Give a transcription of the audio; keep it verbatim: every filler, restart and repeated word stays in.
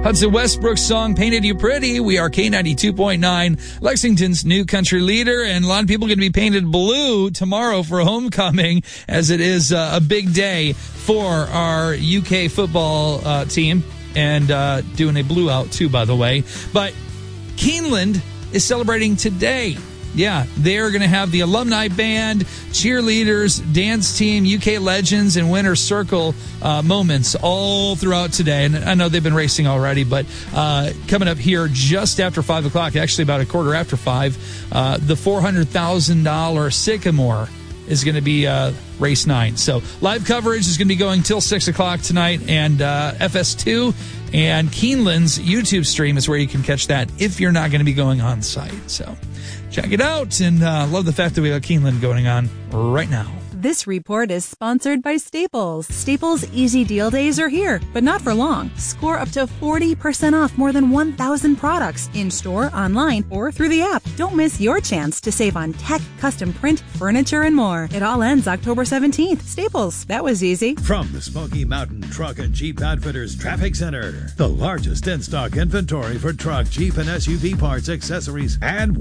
Hudson Westbrook's song Painted You Pretty. We are K ninety-two point nine, Lexington's new country leader, and a lot of people are going to be painted blue tomorrow for homecoming, as it is uh, a big day for our U K football uh, team, and uh, doing a blue out too, by the way. But Keeneland is celebrating today. Yeah, they're going to have the alumni band, cheerleaders, dance team, U K legends, and winner's circle uh, moments all throughout today. And I know they've been racing already, but uh, coming up here just after five o'clock, actually about a quarter after five, uh, the four hundred thousand dollars Sycamore is going to be uh, race nine. So live coverage is going to be going till six o'clock tonight, and uh, F S two and Keeneland's YouTube stream is where you can catch that if you're not going to be going on site. So check it out, and uh, love the fact that we got Keeneland going on right now. This report is sponsored by Staples. Staples Easy Deal Days are here, but not for long. Score up to forty percent off more than one thousand products in-store, online, or through the app. Don't miss your chance to save on tech, custom print, furniture, and more. It all ends October seventeenth. Staples, that was easy. From the Smoky Mountain Truck and Jeep Outfitters Traffic Center, the largest in-stock inventory for truck, Jeep, and S U V parts, accessories, and